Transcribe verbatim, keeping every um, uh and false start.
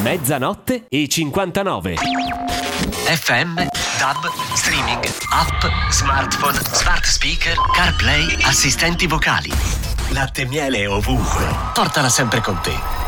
Mezzanotte e cinquantanove. F M, D A B, streaming, app, smartphone, smart speaker, CarPlay, assistenti vocali. Latte e miele ovunque. Portala sempre con te.